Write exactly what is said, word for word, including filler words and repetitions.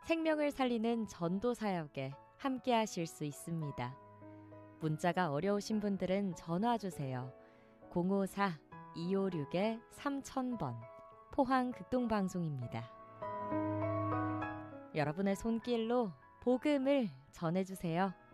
생명을 살리는 전도 사역에 함께 하실 수 있습니다. 문자가 어려우신 분들은 전화 주세요. 공오사 이오육 삼천 번 포항 극동방송입니다. 여러분의 손길로 복음을 전해주세요.